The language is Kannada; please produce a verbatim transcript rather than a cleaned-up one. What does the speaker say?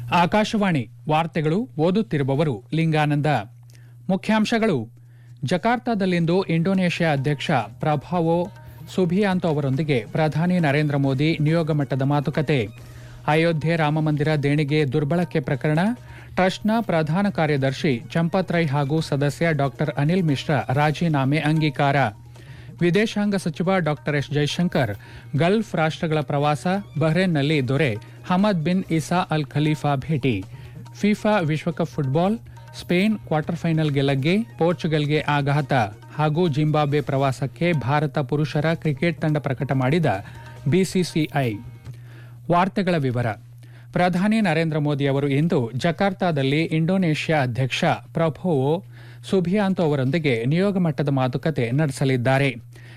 ಆಕಾಶವಾಣಿ ವಾರ್ತೆಗಳು ಓದುತ್ತಿರುವವರು ಲಿಂಗಾನಂದ. ಮುಖ್ಯಾಂಶಗಳು. ಜಕಾರ್ತಾದಲ್ಲಿಂದು ಇಂಡೋನೇಷ್ಯಾ ಅಧ್ಯಕ್ಷ ಪ್ರಭಾವೋ ಸುಬಿಯಾಂತೋ ಅವರೊಂದಿಗೆ ಪ್ರಧಾನಿ ನರೇಂದ್ರ ಮೋದಿ ನಿಯೋಗ ಮಟ್ಟದ ಮಾತುಕತೆ. ಅಯೋಧ್ಯೆ ರಾಮಮಂದಿರ ದೇಣಿಗೆ ದುರ್ಬಳಕೆ ಪ್ರಕರಣ ಟ್ರಸ್ಟ್ನ ಪ್ರಧಾನ ಕಾರ್ಯದರ್ಶಿ ಚಂಪತ್ ರೈ ಹಾಗೂ ಸದಸ್ಯ ಡಾ ಅನಿಲ್ ಮಿಶ್ರಾ ರಾಜೀನಾಮೆ ಅಂಗೀಕಾರ. ವಿದೇಶಾಂಗ ಸಚಿವ ಡಾ ಎಸ್ ಜೈಶಂಕರ್ ಗಲ್ಫ್ ರಾಷ್ಟ್ರಗಳ ಪ್ರವಾಸ. ಬಹ್ರೇನ್ನಲ್ಲಿ ದೊರೆ Hamad bin Isa Al Khalifa ಭೇಟಿ. ಫಿಫಾ ವಿಶ್ವಕಪ್ ಫುಟ್ಬಾಲ್. ಸ್ಪೇನ್ ಕ್ವಾರ್ಟರ್ ಫೈನಲ್ಗೆ ಲಗ್ಗೆ, ಪೋರ್ಚುಗಲ್ಗೆ ಆಘಾತ ಹಾಗೂ ಜಿಂಬಾಬ್ವೆ ಪ್ರವಾಸಕ್ಕೆ ಭಾರತ ಪುರುಷರ ಕ್ರಿಕೆಟ್ ತಂಡ ಪ್ರಕಟ ಮಾಡಿದ ಬಿಸಿಸಿಐ. ವಾರ್ತೆಗಳ ವಿವರ. ಪ್ರಧಾನಿ ನರೇಂದ್ರ ಮೋದಿ ಅವರು ಇಂದು ಜಕಾರ್ತಾದಲ್ಲಿ ಇಂಡೋನೇಷ್ಯಾ ಅಧ್ಯಕ್ಷ ಪ್ರಭೋವೋ ಸುಬಿಯಾಂತೋ ಅವರೊಂದಿಗೆ ನಿಯೋಗ ಮಟ್ಟದ ಮಾತುಕತೆ ನಡೆಸಲಿದ್ದಾರೆ.